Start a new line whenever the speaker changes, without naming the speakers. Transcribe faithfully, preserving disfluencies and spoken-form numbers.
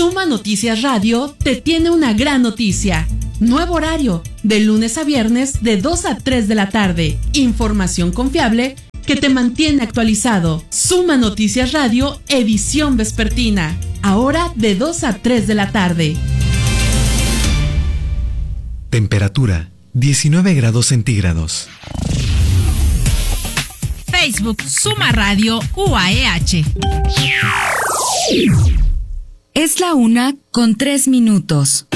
Suma Noticias Radio te tiene una gran noticia. Nuevo horario, de lunes a viernes de dos a tres de la tarde. Información confiable que te mantiene actualizado. Suma Noticias Radio, edición vespertina. Ahora de dos a tres de la tarde.
Temperatura diecinueve grados centígrados.
Facebook Suma Radio U A E H.
Es la una con tres minutos.